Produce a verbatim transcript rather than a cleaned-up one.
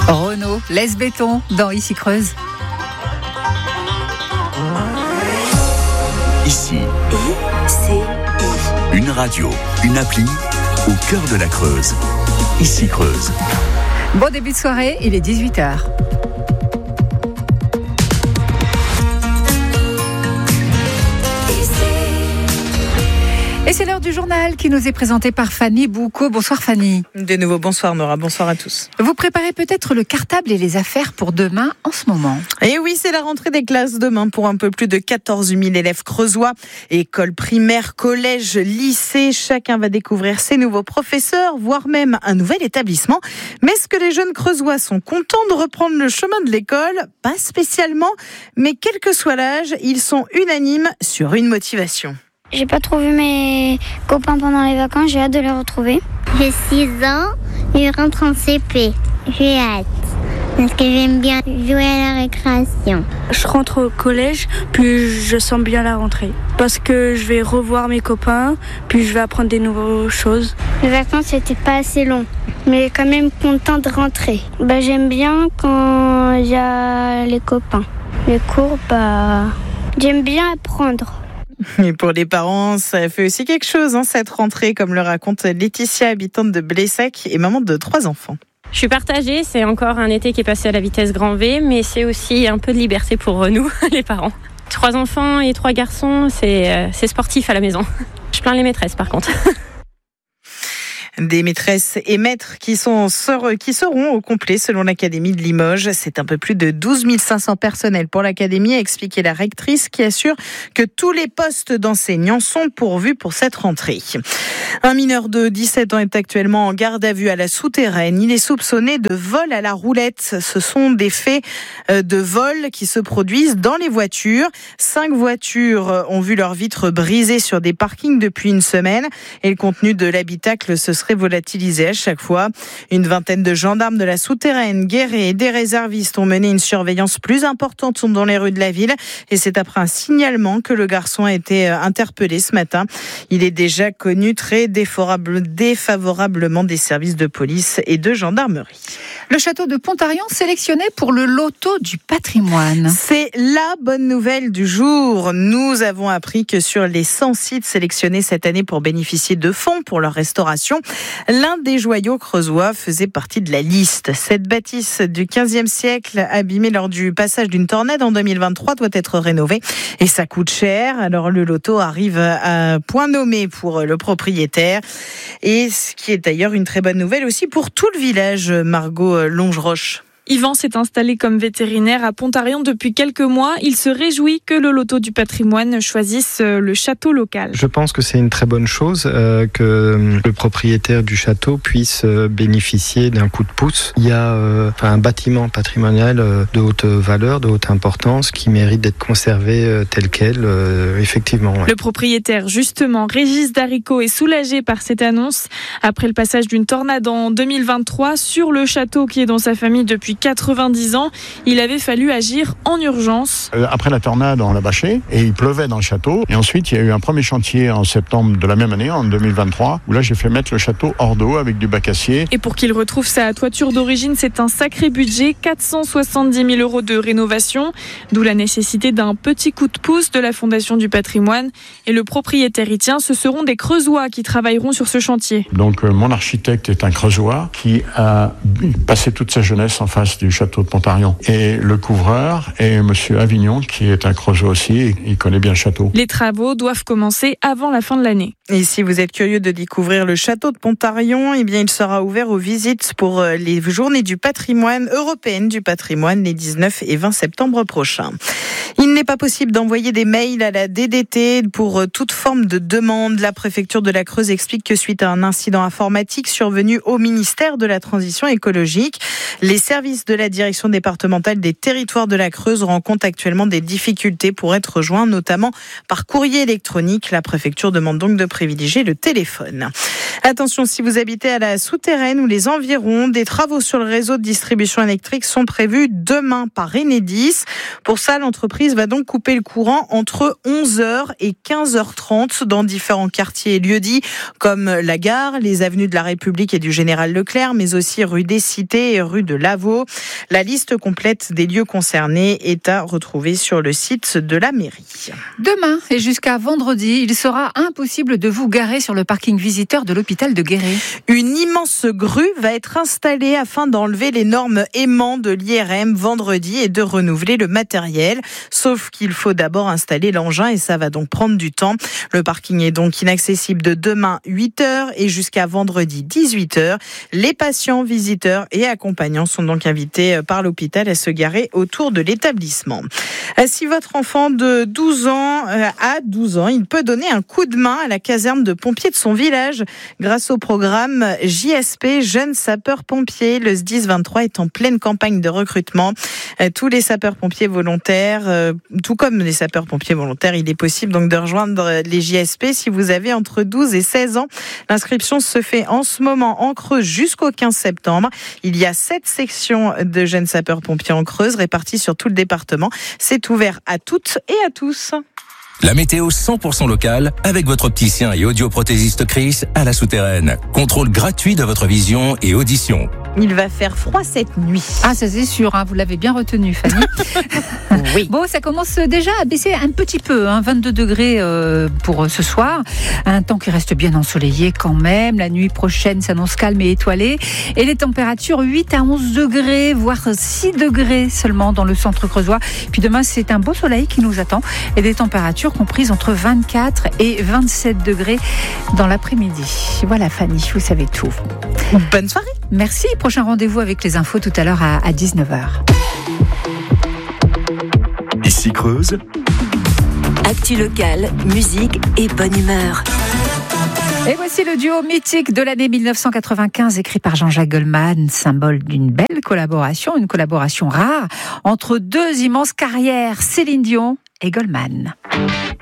Renault laisse béton dans Ici Creuse. Ici, I C I. une radio, une appli au cœur de la Creuse. Ici Creuse. Bon début de soirée, il est dix-huit heures. Et c'est l'heure du journal qui nous est présenté par Fanny Boucaud. Bonsoir Fanny. De nouveau, bonsoir Nora, bonsoir à tous. Vous préparez peut-être le cartable et les affaires pour demain en ce moment. Et oui, c'est la rentrée des classes demain pour un peu plus de quatorze mille élèves creusois. École primaire, collège, lycée, chacun va découvrir ses nouveaux professeurs, voire même un nouvel établissement. Mais est-ce que les jeunes creusois sont contents de reprendre le chemin de l'école ? Pas spécialement, mais quel que soit l'âge, ils sont unanimes sur une motivation. J'ai pas trop vu mes copains pendant les vacances, j'ai hâte de les retrouver. J'ai six ans, je rentre en C P. J'ai hâte, parce que j'aime bien jouer à la récréation. Je rentre au collège, puis je sens bien la rentrée. Parce que je vais revoir mes copains, puis je vais apprendre des nouvelles choses. Les vacances c'était pas assez long, mais quand même content de rentrer. Bah, j'aime bien quand il y a les copains. Les cours, bah, j'aime bien apprendre. Et pour les parents, ça fait aussi quelque chose, hein, cette rentrée, comme le raconte Laetitia, habitante de Blessac et maman de trois enfants. Je suis partagée, c'est encore un été qui est passé à la vitesse grand V, mais c'est aussi un peu de liberté pour nous, les parents. Trois enfants et trois garçons, c'est, euh, c'est sportif à la maison. Je plains les maîtresses par contre. Des maîtresses et maîtres qui, sont, qui seront au complet selon l'Académie de Limoges. C'est un peu plus de douze mille cinq cents personnels pour l'Académie, a expliqué la rectrice qui assure que tous les postes d'enseignants sont pourvus pour cette rentrée. Un mineur de dix-sept ans est actuellement en garde à vue à la Souterraine. Il est soupçonné de vol à la roulette. Ce sont des faits de vol qui se produisent dans les voitures. Cinq voitures ont vu leurs vitres brisées sur des parkings depuis une semaine et le contenu de l'habitacle se serait volatilisé à chaque fois. Une vingtaine de gendarmes de la Souterraine, guerriers et des réservistes ont mené une surveillance plus importante dans les rues de la ville et c'est après un signalement que le garçon a été interpellé ce matin. Il est déjà connu très défavorablement des services de police et de gendarmerie. Le château de Pontarion sélectionné pour le loto du patrimoine. C'est la bonne nouvelle du jour. Nous avons appris que sur les cent sites sélectionnés cette année pour bénéficier de fonds pour leur restauration, l'un des joyaux creusois faisait partie de la liste. Cette bâtisse du quinzième siècle, abîmée lors du passage d'une tornade en deux mille vingt-trois, doit être rénovée et ça coûte cher. Alors le loto arrive à point nommé pour le propriétaire et ce qui est d'ailleurs une très bonne nouvelle aussi pour tout le village, Margot Longeroche. Yvan s'est installé comme vétérinaire à Pontarion depuis quelques mois. Il se réjouit que le loto du patrimoine choisisse le château local. Je pense que c'est une très bonne chose euh, que le propriétaire du château puisse euh, bénéficier d'un coup de pouce. Il y a euh, un bâtiment patrimonial euh, de haute valeur, de haute importance, qui mérite d'être conservé euh, tel quel, euh, effectivement. Ouais. Le propriétaire, justement, Régis Daricot, est soulagé par cette annonce. Après le passage d'une tornade en deux mille vingt-trois sur le château qui est dans sa famille depuis quatre-vingt-dix ans, il avait fallu agir en urgence. Après la tornade, on l'a bâché et il pleuvait dans le château. Et ensuite, il y a eu un premier chantier en septembre de la même année, en deux mille vingt-trois, où là, j'ai fait mettre le château hors d'eau avec du bac acier. Et pour qu'il retrouve sa toiture d'origine, c'est un sacré budget, quatre cent soixante-dix mille euros de rénovation, d'où la nécessité d'un petit coup de pouce de la Fondation du patrimoine. Et le propriétaire y tient, ce seront des Creusois qui travailleront sur ce chantier. Donc, euh, mon architecte est un Creusois qui a passé toute sa jeunesse en face du château de Pontarion. Et le couvreur est monsieur Avignon, qui est un Creusois aussi, et il connaît bien le château. Les travaux doivent commencer avant la fin de l'année. Et si vous êtes curieux de découvrir le château de Pontarion, eh bien, il sera ouvert aux visites pour les journées du patrimoine, européennes du patrimoine, les dix-neuf et vingt septembre prochains. Il n'est pas possible d'envoyer des mails à la D D T pour toute forme de demande. La préfecture de la Creuse explique que suite à un incident informatique survenu au ministère de la Transition écologique, les services de la direction départementale des territoires de la Creuse rencontrent actuellement des difficultés pour être joints, notamment par courrier électronique. La préfecture demande donc de privilégier le téléphone. Attention, si vous habitez à la Souterraine ou les environs, des travaux sur le réseau de distribution électrique sont prévus demain par Enedis. Pour ça, l'entreprise va donc couper le courant entre onze heures et quinze heures trente dans différents quartiers et lieux-dits comme la gare, les avenues de la République et du Général Leclerc, mais aussi rue des Cités et rue de Lavaux. La liste complète des lieux concernés est à retrouver sur le site de la mairie. Demain et jusqu'à vendredi, il sera impossible de vous garer sur le parking visiteur de l'hôpital de Guéret. Une immense grue va être installée afin d'enlever les normes aimants de l'I R M vendredi et de renouveler le matériel. Sauf qu'il faut d'abord installer l'engin et ça va donc prendre du temps. Le parking est donc inaccessible de demain huit heures et jusqu'à vendredi dix-huit heures. Les patients, visiteurs et accompagnants sont donc invités par l'hôpital à se garer autour de l'établissement. Si votre enfant de douze ans a douze ans, il peut donner un coup de main à la caserne de pompiers de son village grâce au programme J S P Jeunes Sapeurs-Pompiers. Le S D I S vingt-trois est en pleine campagne de recrutement. Tous les sapeurs-pompiers volontaires, tout comme les sapeurs-pompiers volontaires, il est possible donc de rejoindre les J S P si vous avez entre douze et seize ans. L'inscription se fait en ce moment en Creuse jusqu'au quinze septembre. Il y a sept sections de jeunes sapeurs-pompiers en Creuse réparties sur tout le département. C'est ouvert à toutes et à tous. La météo cent pour cent locale avec votre opticien et audioprothésiste Chris à la Souterraine. Contrôle gratuit de votre vision et audition. Il va faire froid cette nuit. Ah, ça c'est sûr, hein, vous l'avez bien retenu, Fanny. Oui. Bon, ça commence déjà à baisser un petit peu, hein, vingt-deux degrés euh, pour ce soir. Un temps qui reste bien ensoleillé quand même. La nuit prochaine s'annonce calme et étoilée. Et les températures huit à onze degrés, voire six degrés seulement dans le centre creusois. Puis demain, c'est un beau soleil qui nous attend et des températures comprises entre vingt-quatre et vingt-sept degrés dans l'après-midi. Voilà, Fanny, vous savez tout. Bonne soirée. Merci. Prochain rendez-vous avec les infos tout à l'heure à, à dix-neuf heures. Ici Creuse. Actu locale, musique et bonne humeur. Et voici le duo mythique de l'année mille neuf cent quatre-vingt-quinze, écrit par Jean-Jacques Goldman, symbole d'une belle collaboration, une collaboration rare entre deux immenses carrières, Céline Dion et Goldman.